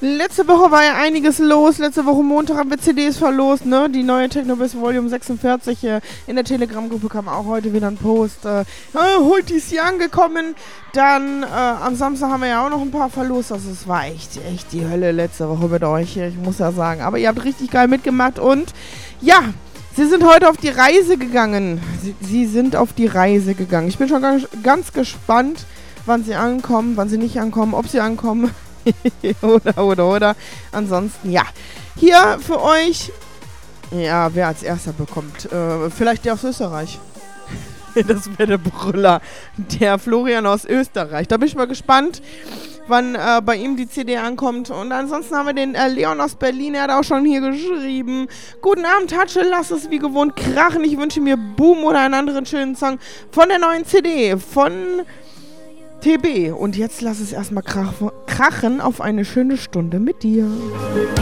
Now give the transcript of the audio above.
Letzte Woche war ja einiges los. Letzte Woche Montag haben wir CDs verlost, ne? Die neue Technobiz Volume 46 in der Telegram-Gruppe kam auch heute wieder ein Post. Heute ist sie angekommen. Dann am Samstag haben wir ja auch noch ein paar verlost. Also es war echt die Hölle letzte Woche mit euch. Ich muss ja sagen. Aber ihr habt richtig geil mitgemacht und ja, sie sind heute auf die Reise gegangen. Sie sind auf die Reise gegangen. Ich bin schon ganz gespannt, wann sie ankommen, wann sie nicht ankommen, ob sie ankommen. oder. Ansonsten, ja. Hier für euch, ja, wer als erster bekommt. Vielleicht der aus Österreich. Das wäre der Brüller. Der Florian aus Österreich. Da bin ich mal gespannt, wann bei ihm die CD ankommt. Und ansonsten haben wir den Leon aus Berlin. Er hat auch schon hier geschrieben. Guten Abend, Tatsche. Lass es wie gewohnt krachen. Ich wünsche mir Boom oder einen anderen schönen Song von der neuen CD. Von TB. Und jetzt lass es erstmal krachen auf eine schöne Stunde mit dir.